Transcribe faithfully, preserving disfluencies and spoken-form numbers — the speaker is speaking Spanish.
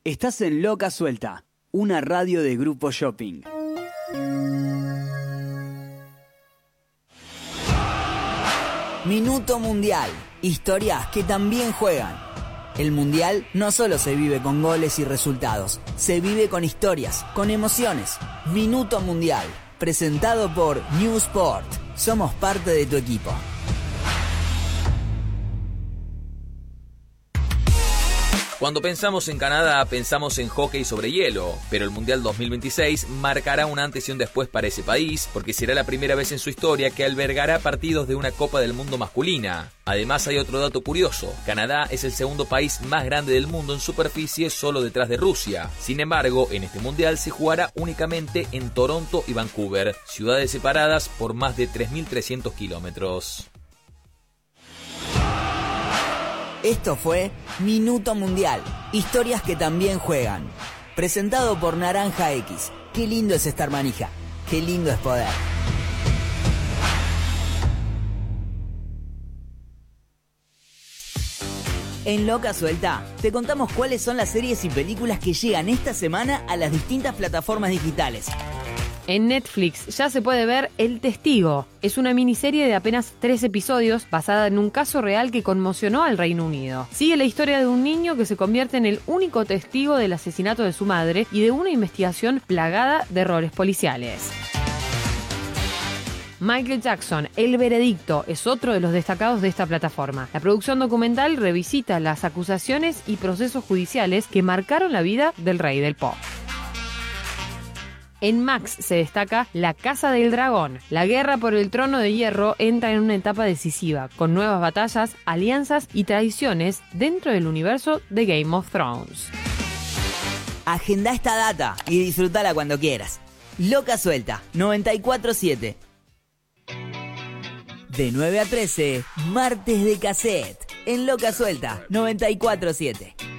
Estás en Loca Suelta, una radio de Grupo Shopping. Minuto Mundial. Historias que también juegan. El Mundial no solo se vive con goles y resultados, se vive con historias, con emociones. Minuto Mundial, presentado por New Sport. Somos parte de tu equipo. Cuando pensamos en Canadá, pensamos en hockey sobre hielo, pero el Mundial dos mil veintiséis marcará un antes y un después para ese país, porque será la primera vez en su historia que albergará partidos de una Copa del Mundo masculina. Además, hay otro dato curioso: Canadá es el segundo país más grande del mundo en superficie, solo detrás de Rusia. Sin embargo, en este Mundial se jugará únicamente en Toronto y Vancouver, ciudades separadas por más de tres mil trescientos kilómetros. Esto fue Minuto Mundial, historias que también juegan. Presentado por Naranja X. Qué lindo es estar manija, qué lindo es poder. En Loca Suelta, te contamos cuáles son las series y películas que llegan esta semana a las distintas plataformas digitales. En Netflix ya se puede ver El Testigo. Es una miniserie de apenas tres episodios basada en un caso real que conmocionó al Reino Unido. Sigue la historia de un niño que se convierte en el único testigo del asesinato de su madre y de una investigación plagada de errores policiales. Michael Jackson, El Veredicto, es otro de los destacados de esta plataforma. La producción documental revisita las acusaciones y procesos judiciales que marcaron la vida del rey del pop. En Max se destaca La Casa del Dragón. La guerra por el trono de hierro entra en una etapa decisiva, con nuevas batallas, alianzas y traiciones dentro del universo de Game of Thrones. Agenda esta data y disfrutala cuando quieras. Loca Suelta, noventa y cuatro siete. De nueve a trece, martes de cassette. En Loca Suelta, noventa y cuatro siete.